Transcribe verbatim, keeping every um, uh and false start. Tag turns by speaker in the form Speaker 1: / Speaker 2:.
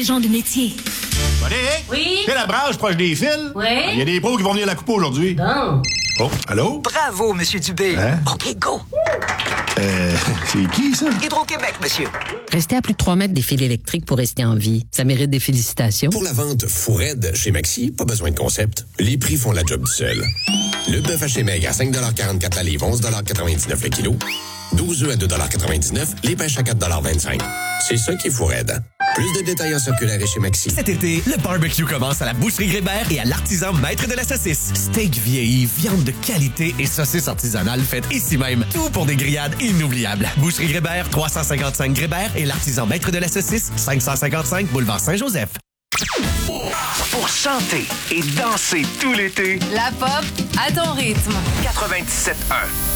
Speaker 1: Genre de métier.
Speaker 2: Véronique?
Speaker 3: Oui?
Speaker 2: Tu sais la branche proche des fils?
Speaker 3: Oui?
Speaker 2: Il y a des pros qui vont venir la couper aujourd'hui.
Speaker 3: Bon.
Speaker 2: Oh, allô?
Speaker 4: Bravo, Monsieur Dubé.
Speaker 2: Hein?
Speaker 4: OK, go.
Speaker 2: Euh, c'est qui, ça?
Speaker 4: Hydro-Québec, monsieur.
Speaker 5: Rester à plus de trois mètres des fils électriques pour rester en vie. Ça mérite des félicitations.
Speaker 6: Pour la vente Fourette chez Maxi, pas besoin de concept. Les prix font la job du seul. Le bœuf haché maigre à cinq quarante-quatre la livre, onze quatre-vingt-dix-neuf le kilo. douze œufs à deux quatre-vingt-dix-neuf, les pêches à quatre vingt-cinq. C'est ça qui est Fourette. Plus de détails en circulaire chez Maxi.
Speaker 7: Cet été, le barbecue commence à la Boucherie Grébert et à l'artisan maître de la saucisse. Steak vieilli, viande de qualité et saucisse artisanale faite ici même. Tout pour des grillades inoubliables. Boucherie Grébert, trois cent cinquante-cinq Grébert et l'artisan maître de la saucisse, cinq cent cinquante-cinq boulevard Saint-Joseph.
Speaker 8: Pour chanter et danser tout l'été,
Speaker 9: la pop à ton rythme.
Speaker 8: quatre-vingt-dix-sept un.